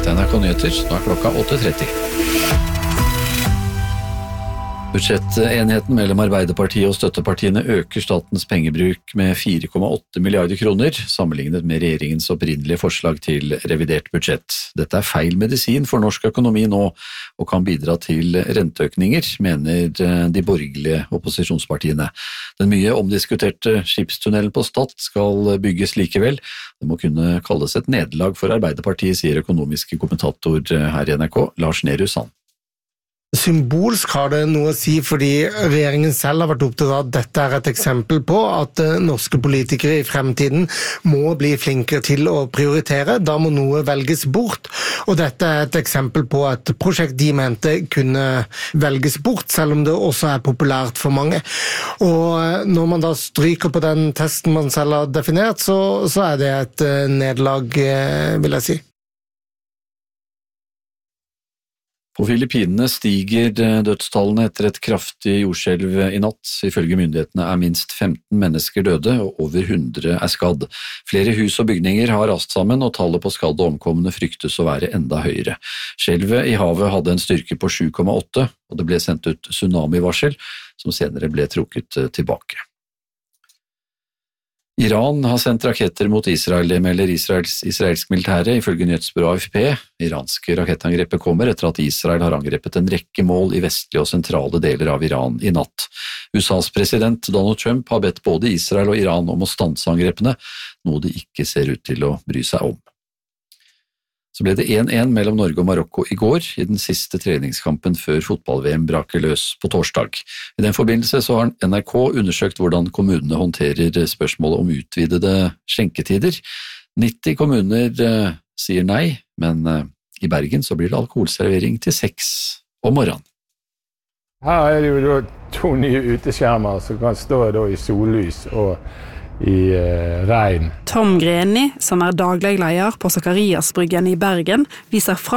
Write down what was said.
Dette er NRK Nyheter, nå klokka 8:30. Budsjettenigheten mellom Arbeiderpartiet og støttepartiene øker statens pengebruk med 4,8 milliarder kroner, sammenlignet med regjeringens opprinnelige forslag til revidert budsjett. Dette er feil medisin for norsk økonomi nå, og kan bidra til renteøkninger, mener de borgerlige opposisjonspartiene. Den mye omdiskuterte skipstunnelen på Stad skal bygges likevel. Det må kunne kalles et nederlag for Arbeiderpartiet, sier økonomiske kommentator her i NRK, Lars Nehru Sand. Symbolsk har det noe å si fordi regjeringen selv har vært opptatt av at dette er et eksempel på at norske politikere i fremtiden må bli flinkere til å prioritere. Da må noe velges bort, og dette er et eksempel på et prosjekt de mente kunne velges bort, selv om det også er populært for mange. Og når man da stryker på den testen man selv har definert, så er det et nederlag, vil jeg si. På Filippinene stiger dødstallene etter et kraftig jordskjelv i natt. Ifølge myndighetene er minst 15 mennesker døde, og over 100 er skadd. Flere hus og bygninger har rast sammen, og tallet på skadde og omkomne fryktes å være enda høyere. Skjelvet i havet hadde en styrke på 7,8, og det ble sendt ut tsunamivarsel, som senere ble trukket tilbake. Iran har sendt raketter mot Israel, det melder israelsk militære, ifølge nyhetsbyrået AFP. Iranske rakettangrepet kommer etter at Israel har angrepet en rekke mål i vestlige og sentrale deler av Iran i natt. USAs president Donald Trump har bedt både Israel og Iran om å stanse angrepene, noe de ikke ser ut til å bry seg om. Så ble det 1-1 mellom Norge og Marokko i går, i den siste treningskampen før fotball-VM braker løs på torsdag. I den forbindelse så har NRK undersøkt hvordan kommunene håndterer spørsmålet om utvidede skjenketider. 90 kommuner sier nei, men i Bergen så blir det alkoholservering til 6 om morgenen. Her er det jo da 2 nye uteskjermer som kan stå da i sollys og i regn. Tom Greni, som er daglig leder på Zakariasbryggen i Bergen, viser fram